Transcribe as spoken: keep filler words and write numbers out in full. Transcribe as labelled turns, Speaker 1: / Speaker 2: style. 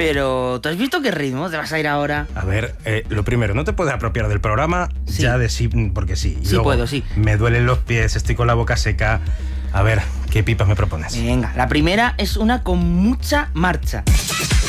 Speaker 1: Pero, ¿tú has visto qué ritmo te vas a ir ahora?
Speaker 2: A ver, eh, lo primero, no te puedes apropiar del programa
Speaker 1: Sí.
Speaker 2: ya de sí, porque sí. Y
Speaker 1: Sí
Speaker 2: luego,
Speaker 1: puedo, sí.
Speaker 2: Me duelen los pies, estoy con la boca seca. A ver, ¿qué pipas me propones?
Speaker 1: Venga, la primera es una con mucha marcha.